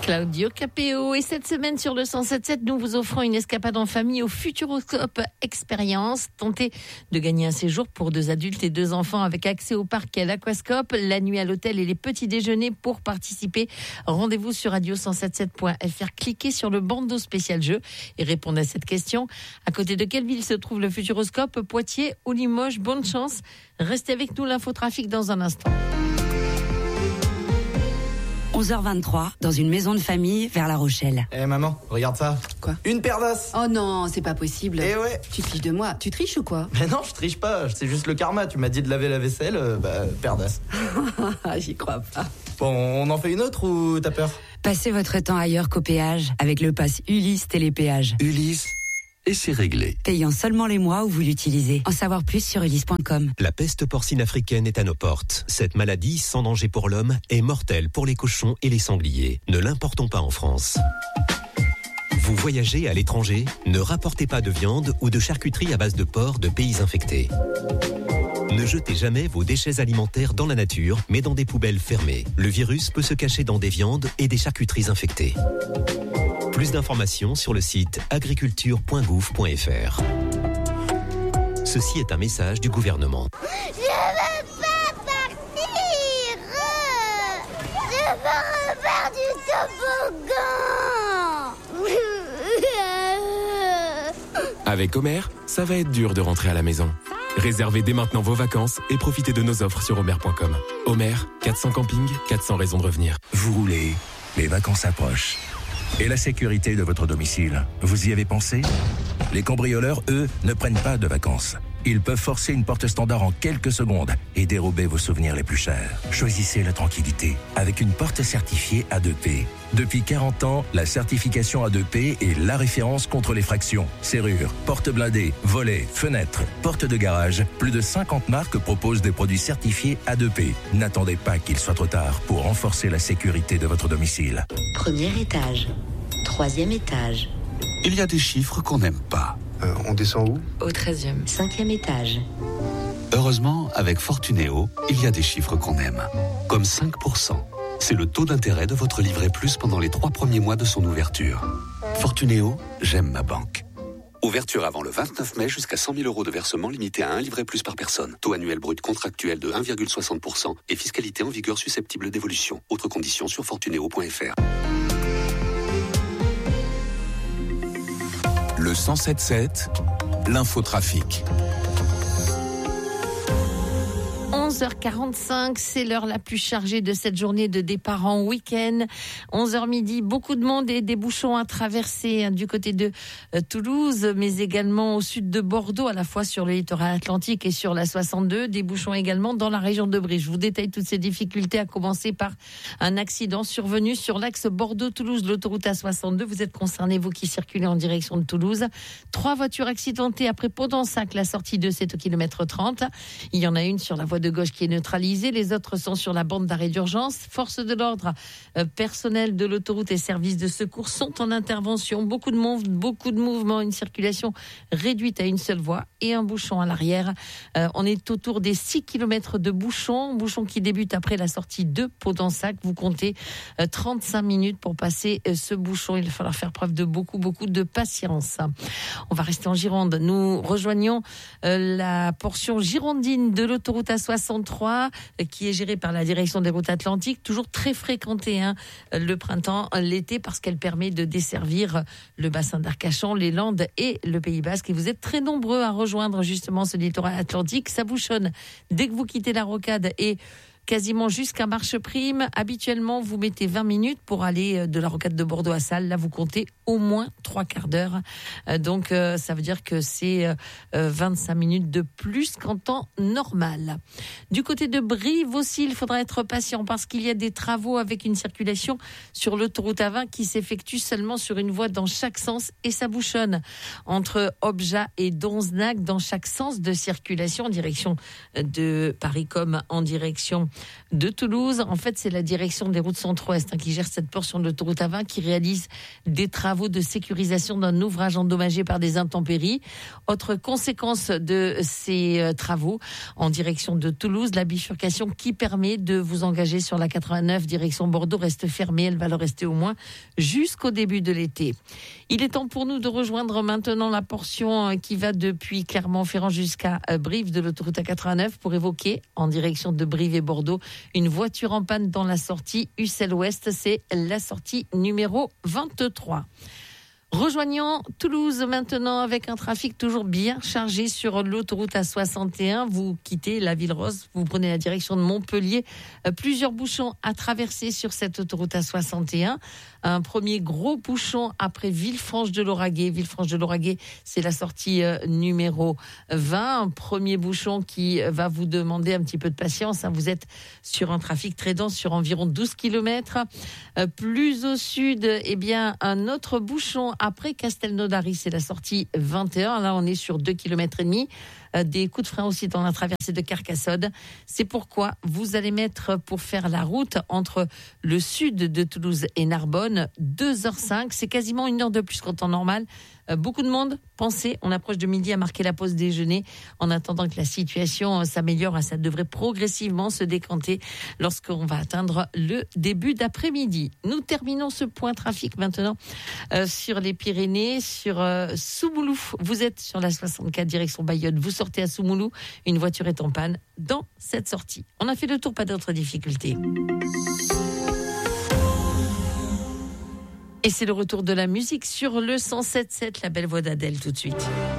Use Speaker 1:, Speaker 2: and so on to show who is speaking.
Speaker 1: Claudio Capéo. Et cette semaine sur le 107.7, nous vous offrons une escapade en famille au Futuroscope Expérience. Tentez de gagner un séjour pour 2 adultes et 2 enfants avec accès au parc et à l'aquascope, la nuit à l'hôtel et les petits déjeuners. Pour participer, rendez-vous sur radio177.fr. Cliquez sur le bandeau spécial jeu et répondez à cette question. À côté de quelle ville se trouve le Futuroscope? Poitiers ou Limoges? Bonne chance. Restez avec nous, l'infotrafic dans un instant.
Speaker 2: 11h23, dans une maison de famille vers La Rochelle.
Speaker 3: Maman, regarde ça.
Speaker 4: Quoi?
Speaker 3: Une paire d'as.
Speaker 4: Oh non, c'est pas possible.
Speaker 3: Eh ouais.
Speaker 4: Tu te fiches de moi. Tu triches ou quoi?
Speaker 3: Mais non, je triche pas, c'est juste le karma. Tu m'as dit de laver la vaisselle, paire d'as.
Speaker 4: J'y crois pas.
Speaker 3: Bon, on en fait une autre ou t'as peur?
Speaker 2: Passez votre temps ailleurs qu'au péage avec le pass Ulysse Télépéage.
Speaker 5: Ulysse, et c'est réglé.
Speaker 2: Payant seulement les mois où vous l'utilisez. En savoir plus sur ulysse.com.
Speaker 6: La peste porcine africaine est à nos portes. Cette maladie, sans danger pour l'homme, est mortelle pour les cochons et les sangliers. Ne l'importons pas en France. Vous voyagez à l'étranger? Ne rapportez pas de viande ou de charcuterie à base de porc de pays infectés. Ne jetez jamais vos déchets alimentaires dans la nature, mais dans des poubelles fermées. Le virus peut se cacher dans des viandes et des charcuteries infectées. Plus d'informations sur le site agriculture.gouv.fr. Ceci est un message du gouvernement.
Speaker 7: Je veux pas partir. Je veux refaire du toboggan.
Speaker 8: Avec Homer, ça va être dur de rentrer à la maison. Réservez dès maintenant vos vacances et profitez de nos offres sur homer.com. Homer, 400 campings, 400 raisons de revenir.
Speaker 9: Vous roulez, les vacances approchent. Et la sécurité de votre domicile, vous y avez pensé? Les cambrioleurs, eux, ne prennent pas de vacances. Ils peuvent forcer une porte standard en quelques secondes et dérober vos souvenirs les plus chers. Choisissez la tranquillité avec une porte certifiée A2P. Depuis 40 ans, la certification A2P est la référence contre les fractions. Serrures, portes blindées, volets, fenêtres, portes de garage. Plus de 50 marques proposent des produits certifiés A2P. N'attendez pas qu'il soit trop tard pour renforcer la sécurité de votre domicile.
Speaker 10: Premier étage, 3e étage.
Speaker 5: Il y a des chiffres qu'on n'aime pas.
Speaker 11: On descend où?
Speaker 10: Au 13e, 5e étage.
Speaker 5: Heureusement, avec Fortunéo, il y a des chiffres qu'on aime. Comme 5%. C'est le taux d'intérêt de votre livret plus pendant les 3 premiers mois de son ouverture. Fortunéo, j'aime ma banque. Ouverture avant le 29 mai jusqu'à 100 000 € de versement limité à 1 livret plus par personne. Taux annuel brut contractuel de 1,60% et fiscalité en vigueur susceptible d'évolution. Autres conditions sur fortunéo.fr.
Speaker 12: Le 107.7, l'infotrafic.
Speaker 1: 11h45, c'est l'heure la plus chargée de cette journée de départ en week-end. 11h midi, beaucoup de monde et des bouchons à traverser du côté de Toulouse, mais également au sud de Bordeaux, à la fois sur le littoral atlantique et sur la 62. Des bouchons également dans la région de Brie. Je vous détaille toutes ces difficultés, à commencer par un accident survenu sur l'axe Bordeaux-Toulouse, l'autoroute A62. Vous êtes concernés, vous qui circulez en direction de Toulouse. 3 voitures accidentées après Pau-d'Ensac, la sortie de 7 au kilomètre 30. Il y en a une sur la voie de gauche qui est neutralisée, les autres sont sur la bande d'arrêt d'urgence. Forces de l'ordre, personnel de l'autoroute et services de secours sont en intervention. Beaucoup de monde, beaucoup de mouvements, une circulation réduite à une seule voie et un bouchon à l'arrière. On est autour des 6 km de bouchons qui débute après la sortie de Pau-d'Ensac. Vous comptez 35 minutes pour passer ce bouchon. Il va falloir faire preuve de beaucoup de patience. On va rester en Gironde. Nous rejoignons la portion girondine de l'autoroute A63 qui est gérée par la direction des routes atlantiques, toujours très fréquentée le printemps, l'été, parce qu'elle permet de desservir le bassin d'Arcachon, les Landes et le Pays Basque. Et vous êtes très nombreux à rejoindre justement ce littoral atlantique. Ça bouchonne dès que vous quittez la rocade et quasiment jusqu'à Marcheprime. Habituellement, vous mettez 20 minutes pour aller de la rocade de Bordeaux à Salles. Là, vous comptez au moins 3 quarts d'heure. Donc, ça veut dire que c'est 25 minutes de plus qu'en temps normal. Du côté de Brive aussi, il faudra être patient parce qu'il y a des travaux avec une circulation sur l'autoroute A20 qui s'effectue seulement sur une voie dans chaque sens et ça bouchonne entre Objat et Donzenac dans chaque sens de circulation en direction de Paris comme en direction de Toulouse. En fait, c'est la direction des routes centre-ouest qui gère cette portion de l'autoroute A20 qui réalise des travaux de sécurisation d'un ouvrage endommagé par des intempéries. Autre conséquence de ces travaux en direction de Toulouse, la bifurcation qui permet de vous engager sur la 89 direction Bordeaux reste fermée. Elle va le rester au moins jusqu'au début de l'été. Il est temps pour nous de rejoindre maintenant la portion qui va depuis Clermont-Ferrand jusqu'à Brive de l'autoroute A89 pour évoquer en direction de Brive et Bordeaux une voiture en panne dans la sortie Ussel Ouest. C'est la sortie numéro 23. Rejoignons Toulouse maintenant avec un trafic toujours bien chargé sur l'autoroute A61. Vous quittez la ville rose, vous prenez la direction de Montpellier. Plusieurs bouchons à traverser sur cette autoroute A61. Un premier gros bouchon après Villefranche-de-Lauragais. Villefranche-de-Lauragais, c'est la sortie numéro 20. Un premier bouchon qui va vous demander un petit peu de patience. Vous êtes sur un trafic très dense sur environ 12 km. Plus au sud, eh bien, un autre bouchon après Castelnaudary, c'est la sortie 21. Là, on est sur 2,5 km. Des coups de frein aussi dans la traversée de Carcassonne. C'est pourquoi vous allez mettre pour faire la route entre le sud de Toulouse et Narbonne 2h05. C'est quasiment 1 heure de plus qu'en temps normal. Beaucoup de monde, pensez, on approche de midi à marquer la pause déjeuner en attendant que la situation s'améliore. Ça devrait progressivement se décanter lorsqu'on va atteindre le début d'après-midi. Nous terminons ce point trafic maintenant sur les Pyrénées, sur Soumoulou. Vous êtes sur la 64 direction Bayonne, vous sortez à Soumoulou, une voiture est en panne dans cette sortie. On a fait le tour, pas d'autres difficultés. Et c'est le retour de la musique sur le 107.7, la belle voix d'Adèle tout de suite.